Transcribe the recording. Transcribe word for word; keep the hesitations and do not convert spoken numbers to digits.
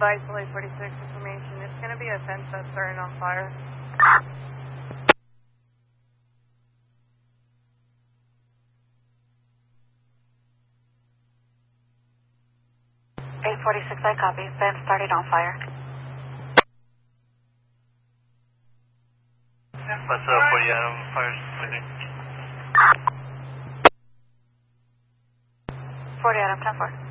Vice forty-six information. It's going to be a fence that's starting on fire. eight forty-six, I copy. Fence started on fire. What's up, forty Adam, fire starting. forty Adam, ten four.